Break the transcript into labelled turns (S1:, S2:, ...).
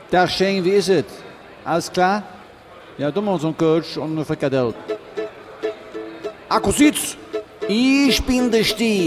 S1: Tag Shane, wie ist es? Alles klar? Ja, du machst so einen Coach und eine Frikadelle. Akkusitz! Ich bin der Stief.